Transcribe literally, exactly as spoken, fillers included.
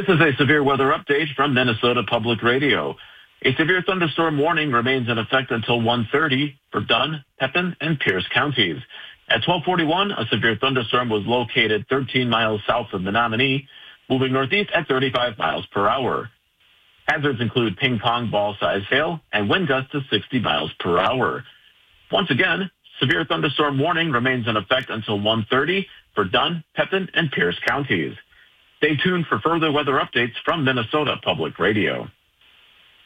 This is a severe weather update from Minnesota Public Radio. A severe thunderstorm warning remains in effect until one thirty for Dunn, Pepin, and Pierce counties. At twelve forty-one, a severe thunderstorm was located thirteen miles south of Menominee, moving northeast at thirty-five miles per hour. Hazards include ping pong ball-sized hail and wind gusts of sixty miles per hour. Once again, severe thunderstorm warning remains in effect until one thirty for Dunn, Pepin, and Pierce counties. Stay tuned for further weather updates from Minnesota Public Radio.